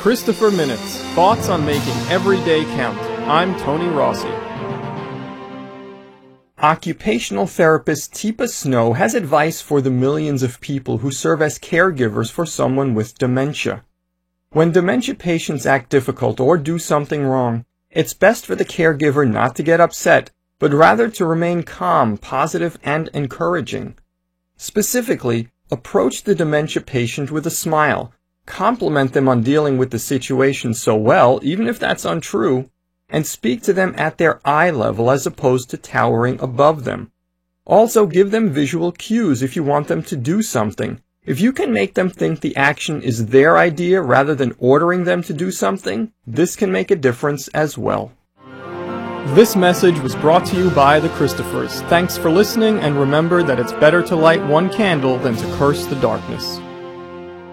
Christopher Minutes, thoughts on making every day count. I'm Tony Rossi. Occupational therapist Teepa Snow has advice for the millions of people who serve as caregivers for someone with dementia. When dementia patients act difficult or do something wrong, it's best for the caregiver not to get upset, but rather to remain calm, positive, and encouraging. Specifically, approach the dementia patient with a smile. Compliment them on dealing with the situation so well, even if that's untrue, and speak to them at their eye level as opposed to towering above them. Also, give them visual cues if you want them to do something. If you can make them think the action is their idea rather than ordering them to do something, this can make a difference as well. This message was brought to you by the Christophers. Thanks for listening, and remember that it's better to light one candle than to curse the darkness.